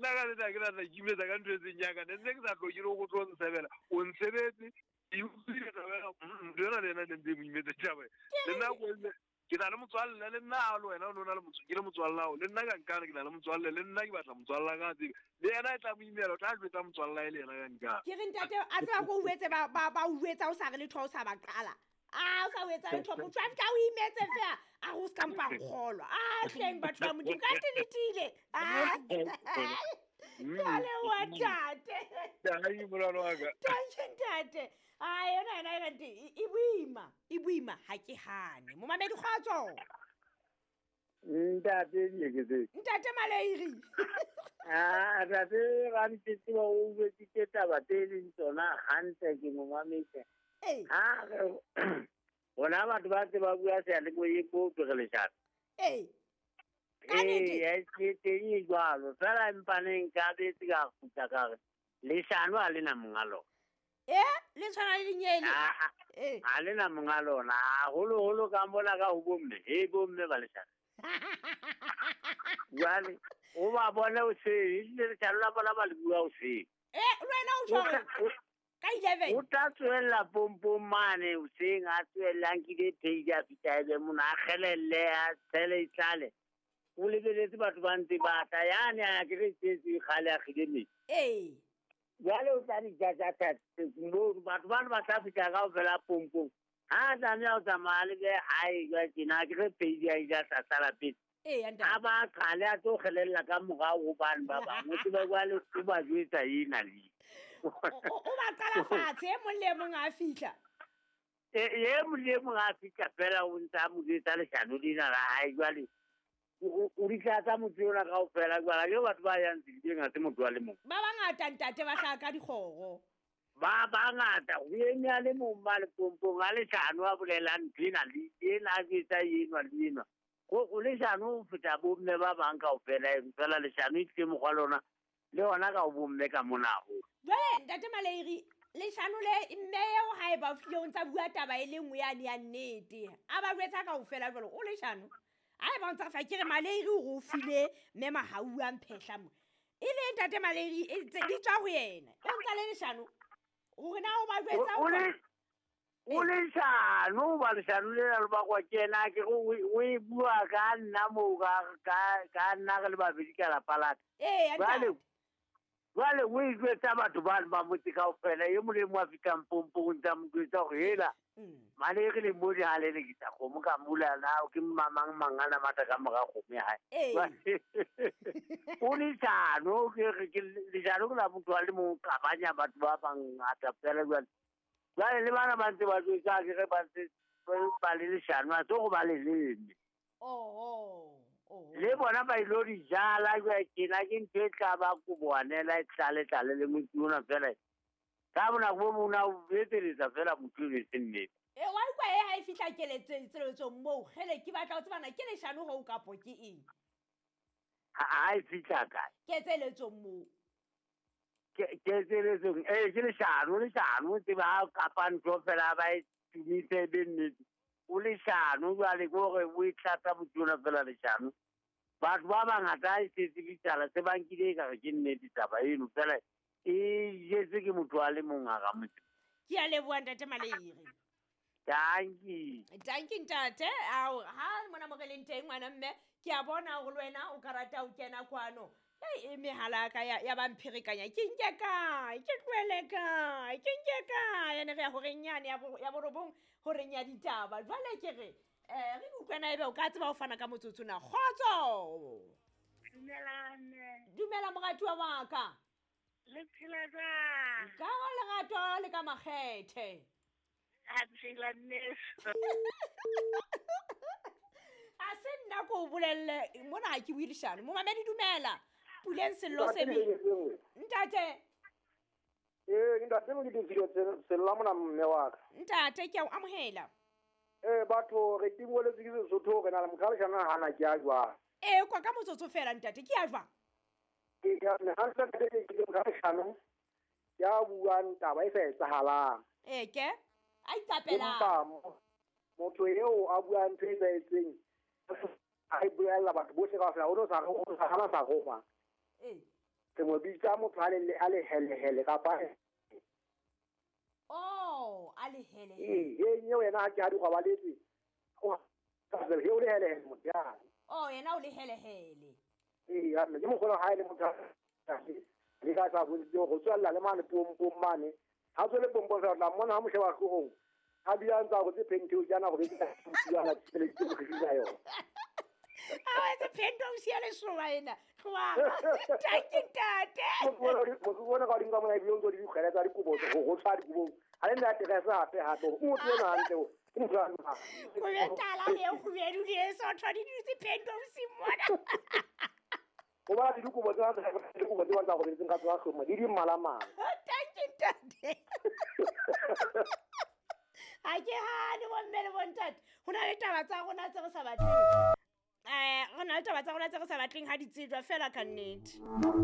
nna ga ke rata ke metsa ka ntho e tseng yaka ne ke sa tlo ke re go tlo nsebela o nsebetse e utlwile tabela yona le ena ne ntse mo imetse taba le nna ke na le motswalle le nna a le wena o ne o na le ke le motswalle ao le nna ka nkana ke na le motswalle le nna ke batla motswalle ka tsebe le yena e tla mo imela o tla jwetsa motswalle e le yena ka nkana ke re ntate a tseba ko uetse ba uetsa o sa re letho o sa ba qala o sa wetsa letho motho a fika o imetse fela a go ska mpa kgolwa hleng batho ba modimo ka teletile le wa tate tate yona e boima ha ke hane mo mamedi kgotso ntate Maleiri tate ga ntse ba o betse taba tele tsona hantle ke mo mametse bona batho ba tse ba bua se le go e go tlogeletsana ya ke teng jwalo fela mpaneng ka betse ka kutla ka le shano a le na mongalo le tshwana le dinyele a le na mongalo na holo ka mbona ka ho bomme bomme ba le shano jwale o ba bona o se le shano la bona ba le bua o se wena o tshware ka 11 o tla tswela pompo mane o se nga tswelang ke de page a fitaile mona a kgelelle a tshele itlale o lebeletse batho ba ntse ba ta yane a ke re tsetse khale a khidemi jale o tla di jaja mo batho ba tla fita ka o fela pompo ha tla ne o tsamaya le be hai ga tsena ke re page ya ija tsala pete a ba khale a tlo kgelella ka moga go bana ba bangwe tse ba jale o ba jwetsa ina le o ba qala fatshe mo le mong a fihla mo le mong a fihla fela o ntsa mo ditsa le shano dina la hai jale o di tla mo tsona ka o fela jala yo batho ba yang tsiding a se motho wa le mong ba bangata ntate ba hla ka dikgogo ba bangata o enya le mo male pompo ga le shano a bolela ntlina le ena ke tsa yinwa lena go le shano o feta bomme ba bang ka o fela le shano e tle mo gwa lona le ona ka o bomme ka monago jale ntate Maleiri le shano le mmeo ha e ba file o ntsa bua taba e le nngwe ya nnete a ba jwetsa ka o fela jalo o le shano a ba ntsa fa ke re Maleiri o go file me mahau a mphehla mo e le ntate Maleiri e di tswa go yena o ntsa le shano go na o ba jwetsa o le shano ba le shano le la ba kwa kena ke go we bua ka nna mo ka nna ga le ba bedika la palata Vale we jwetsa batho ba motse ka ofela yo mo le mo Afrika mpompo ntsa mo jwetsa go hela Maleiri le mo di hale le kitsa go mo ka mula na o ke mamang mangana mata ka moga go me ha o le shano ke le shano la motho wa le mo ka banya batho ba bang ata pele jwale le bana ba ntse ba jwetsa ke re ba ntse ba le shano a go ba le lene le bona ba ilo di jala jwa ke na ke ntse tla ba go bonela tlale le motuna fela ka bona go mona o beteletsa fela motho le senne wa kwa e ha e fihla keletso mo gele ke batla o tsebana ke le shano go kapo ke eng ha e fihla ka ke tseletso mo ke tseletso ke le shano tse ba kapa ntho fela ba e tumise benne o le shano jwale gore o itlata motuna fela le shano batho ba bangata e setse bitala se bankile ka ke nnete taba eno fela e jetse ke motho a le mong a ga motse ke a leboa ntate Maleiri tanki ntate ha mona mo releng teng ngwana mme ke a bona go lwena o ka rata o kena kwano e mehala ka ya ba mphirikanya ke nke kae ke tlwele kae ke nke kae ne re ya go renyane ya borobong go renya ditaba jwale ke re re utlwana ebe o ka tseba o fana ka motsotso na khotso dumela moratuwa wa ka le phela jwang ka go lerato le ka makgethe a phela nneso a se nna ko bolelle mona ha ke builishane mo mamedi dumela puleng sello se bi ntate ntate mo di video sello mona mme wa ka ntate ke a amohela batho re tingole tse ke Sotho re na le mokhalashana hana ke a jwa kwa ka motsotso fela ntate ke a jwa ke ya ne ha tla ke mokhalashana ya buang taba e sa etsahalang ke a itapela motho eo a buang ntho e sa etseng a buela batho bohle ka fela o no sa hana sa goma ke mo bitsa motho a le helehele kapa Oh, a le hele. ye wena ha ke a di go ba letse o ka se he o le helehele motho ya Oh, yena o le hele. ya me mo go ha ile motho le ka sa go go tswalla le mane pompo mane ha tswele pompo sa la mona ha mo sheba go ha di ntsa go tse phenti o jana go betsa ya la tsele ke go fisa yo It's a pendong siya soa ena. Tloa. Tankintate. mo bona ka dinga mo ya biyong di khela tsa di kubo go tshwa di kubo a le nna te ga sa hape hape o mo tsena hantle o ke mo tsana Go betala le go bedu di so thodi di pendong simona. go ba di kubo tsa di kubo di ba go di nka tswa go mo di malamala Tankintate. A ke ha di bommele bontate. Hona le taba tsa rona tse re sa batleng. Go na le taba tsa rona tse re sa batleng ha di tsejwa fela ka nnete.